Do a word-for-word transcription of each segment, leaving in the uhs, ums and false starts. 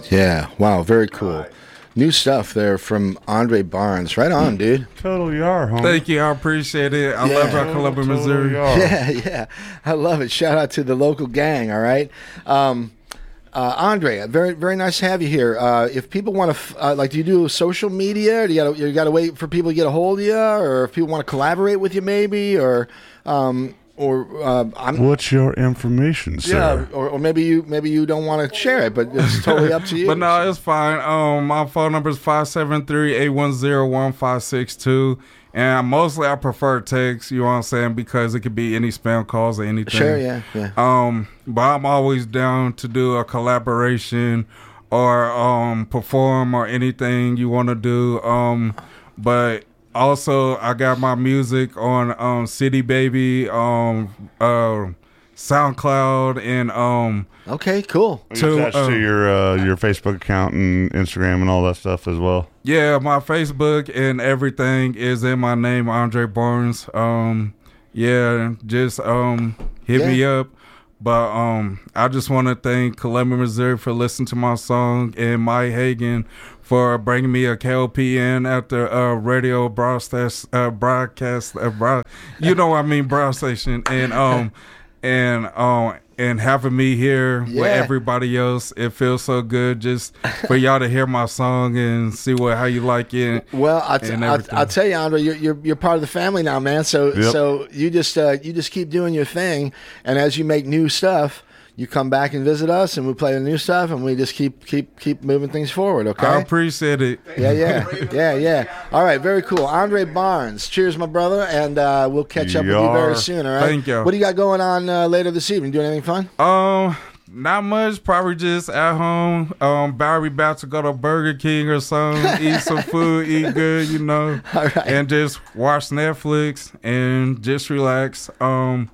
Yeah. Wow. Very cool. Right. New stuff there from Andre Barnes. Right on, dude. Totally are, homie. Thank you. I appreciate it. I yeah. love our Columbia, totally Missouri. Yeah, yeah. I love it. Shout out to the local gang, all right? Um, uh, Andre, very very nice to have you here. Uh, if people want to, f- uh, like, do you do social media? Or do you got you got to wait for people to get a hold of you? Or if people want to collaborate with you maybe? Or... Um, Or uh, I'm, what's your information, sir? Yeah, or, or maybe you maybe you don't want to share it, but it's totally up to you. But no, it's fine. Um, my phone number is five seven three, eight one zero, one five six two, and mostly I prefer text. You know what I'm saying, because it could be any spam calls or anything. Sure, yeah, yeah. Um, but I'm always down to do a collaboration or um perform or anything you want to do. Um, but. Also, I got my music on um, City Baby, um, uh, SoundCloud, and um. Okay, cool. To, attached um, to your uh, your Facebook account and Instagram and all that stuff as well. Yeah, my Facebook and everything is in my name, Andre Barnes. Um, yeah, just um hit yeah. me up. But um, I just want to thank Columbia, Missouri for listening to my song, and Mike Hagan for bringing me a K O P N at the uh, radio broadcast, uh, broadcast, uh, broad, you know what I mean, broad station, and um, and um, and having me here yeah. with everybody else. It feels so good just for y'all to hear my song and see what how you like it. Well, I'll, t- I'll, I'll tell you, Andre, you're, you're you're part of the family now, man. So yep. so you just uh, you just keep doing your thing, and as you make new stuff, you come back and visit us, and we play the new stuff, and we just keep keep keep moving things forward. Okay, I appreciate it. Yeah, yeah, yeah, yeah. All right, very cool. Andre Barnes, cheers, my brother, and uh, we'll catch up with you very soon. All right. Thank you. What do you got going on uh, later this evening? Doing anything fun? Um, not much. Probably just at home. Um, Barry about to go to Burger King or something, eat some food, eat good, you know, all right. and just watch Netflix and just relax. Um,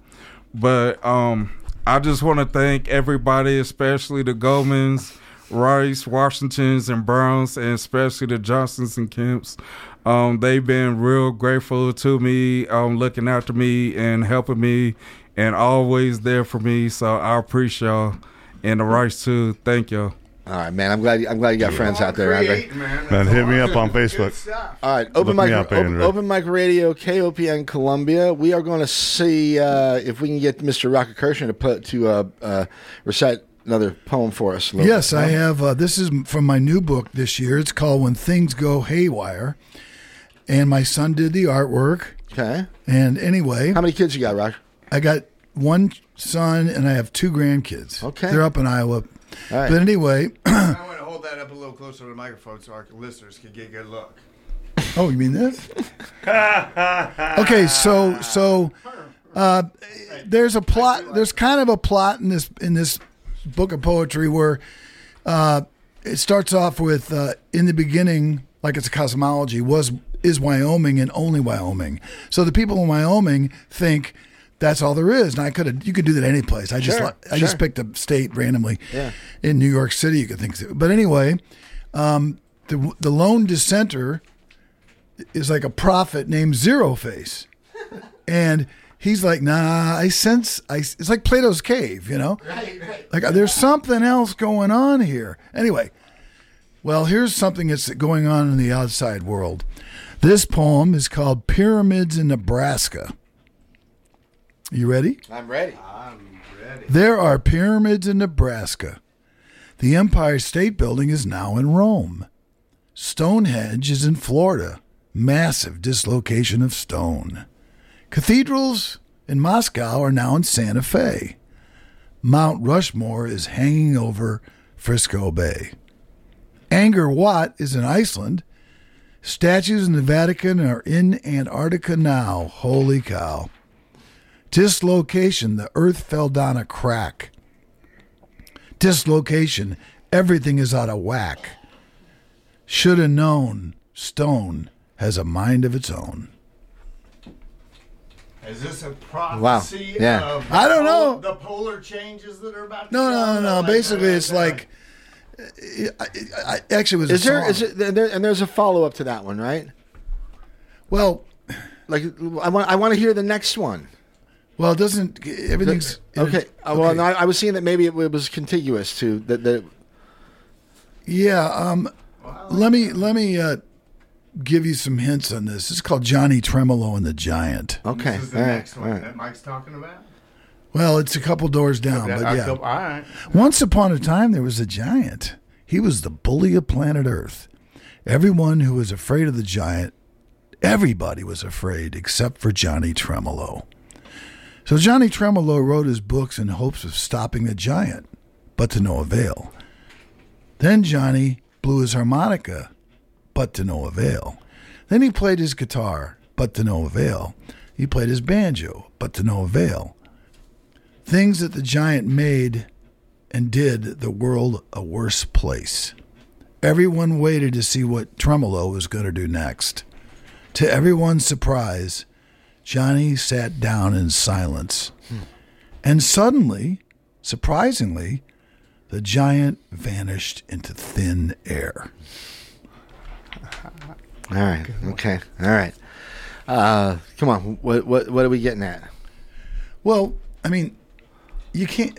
but um. I just want to thank everybody, especially the Goldmans, Rice, Washingtons, and Browns, and especially the Johnsons and Kemps. Um, they've been real grateful to me, um, looking after me and helping me, and always there for me. So I appreciate y'all, and the Rice too. Thank y'all. All right, man. I'm glad. I'm glad you got friends out there, Andre. Man, man hit me up on Facebook. All right, open mic, up, open, open mic radio, K O P N Columbia. We are going to see uh, if we can get Mister Rocket Kirshner to put to uh, uh, recite another poem for us. Yes, I have. Uh, this is from my new book this year. It's called "When Things Go Haywire," and my son did the artwork. Okay. And anyway, how many kids you got, Rock? I got one son, and I have two grandkids. Okay. They're up in Iowa. All right. But anyway, I want to hold that up a little closer to the microphone so our listeners can get a good look. Oh, you mean this? Okay, so so uh, there's a plot. There's kind of a plot in this in this book of poetry where uh, it starts off with uh, in the beginning, like it's a cosmology, was is Wyoming and only Wyoming. So the people in Wyoming think that's all there is, and I could have. You could do that any place. I just sure, I sure. just picked a state randomly. Yeah. In New York City, you could think so. But anyway, um, the the lone dissenter is like a prophet named Zero Face, and he's like, "Nah, I sense. I it's like Plato's cave, you know. Right, right. Like there's something else going on here." Anyway, well, here's something that's going on in the outside world. This poem is called "Pyramids in Nebraska." You ready? I'm ready. I'm ready. There are pyramids in Nebraska. The Empire State Building is now in Rome. Stonehenge is in Florida. Massive dislocation of stone. Cathedrals in Moscow are now in Santa Fe. Mount Rushmore is hanging over Frisco Bay. Angkor Wat is in Iceland. Statues in the Vatican are in Antarctica now. Holy cow. Dislocation, the earth fell down a crack. Dislocation, everything is out of whack. Shoulda known, stone has a mind of its own. Is this a prophecy wow. yeah. of I don't know. the polar changes that are about to No, no, come? no, no. Like, Basically, uh, it's like, I, I, I, actually, it was Is a there, song. is it, there, and there's a follow up to that one, right? Well, like I want, I want to hear the next one. Well, it doesn't. Everything's okay. okay. Uh, well, no, I, I was seeing that maybe it, it was contiguous to that. that Yeah. Um, let me let me uh, give you some hints on this. It's called Johnny Tremolo and the Giant. Okay. This is the All right. next All one right. that Mike's talking about. Well, it's a couple doors down, That- but I yeah. feel- all right. Once upon a time, there was a giant. He was the bully of planet Earth. Everyone who was afraid of the giant, everybody was afraid except for Johnny Tremolo. So Johnny Tremolo wrote his books in hopes of stopping the giant, but to no avail. Then Johnny blew his harmonica, but to no avail. Then he played his guitar, but to no avail. He played his banjo, but to no avail. Things that the giant made and did the world a worse place. Everyone waited to see what Tremolo was going to do next. To everyone's surprise, Johnny sat down in silence. Hmm. And suddenly, surprisingly, the giant vanished into thin air. All right. Okay. All right. Uh, come on. What what what are we getting at? Well, I mean, you can't.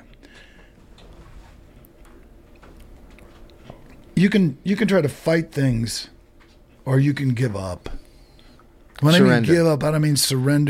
You can you can try to fight things, or you can give up. When I mean Surrender. give up, I don't mean surrender.